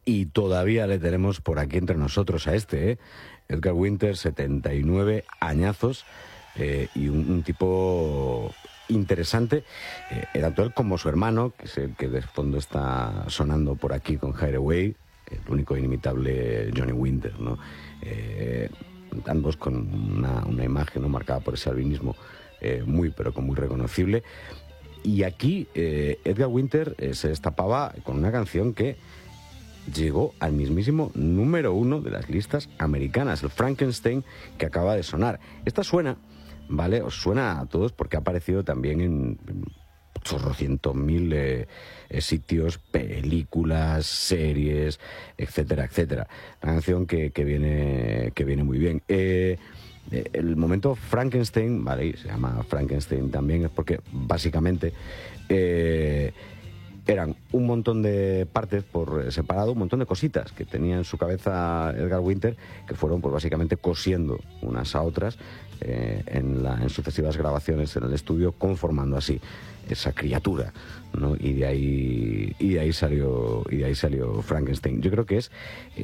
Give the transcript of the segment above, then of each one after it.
y todavía le tenemos por aquí entre nosotros a Edgar Winter, 79 añazos, y un tipo interesante, tanto él como su hermano, que es el que de fondo está sonando por aquí con Hideaway, el único inimitable Johnny Winter, ¿no? Ambos con una imagen, ¿no?, marcada por ese albinismo muy reconocible. Y aquí Edgar Winter se destapaba con una canción que llegó al mismísimo número 1 de las listas americanas, el Frankenstein, que acaba de sonar. Esta suena, ¿vale? Os suena a todos porque ha aparecido también en chorrocientos mil sitios, películas, series, etcétera, etcétera. Una canción que viene muy bien. El momento Frankenstein, ¿vale?, y se llama Frankenstein también, es porque básicamente eran un montón de partes por separado, un montón de cositas que tenía en su cabeza Edgar Winter, que fueron pues básicamente cosiendo unas a otras en sucesivas grabaciones en el estudio, conformando así esa criatura, ¿no? Y de ahí salió Frankenstein. Yo creo que es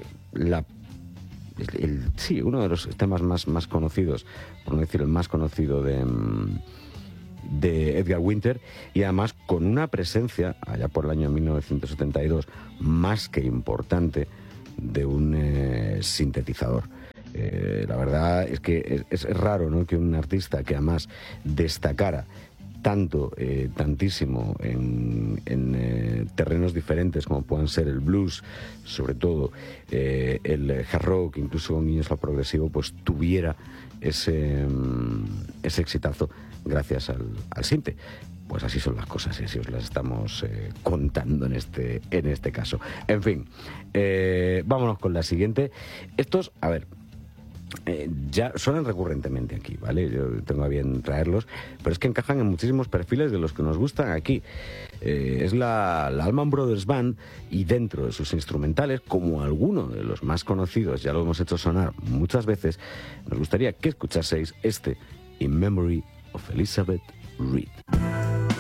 uno de los temas más conocidos, por no decir el más conocido de Edgar Winter, y además con una presencia allá por el año 1972 más que importante de un sintetizador. La verdad es que es raro, ¿no?, que un artista que además destacara tantísimo en terrenos diferentes como puedan ser el blues, sobre todo el hard rock, incluso con guiños al progresivo, pues tuviera ese exitazo gracias al sinte. Pues así son las cosas y así os las estamos contando en este caso. En fin, vámonos con la siguiente. Estos, a ver, ya suenan recurrentemente aquí, ¿vale? Yo tengo a bien traerlos, pero es que encajan en muchísimos perfiles de los que nos gustan aquí. Es la Allman Brothers Band, y dentro de sus instrumentales, como alguno de los más conocidos, ya lo hemos hecho sonar muchas veces, nos gustaría que escuchaseis In Memory of Elizabeth Reed.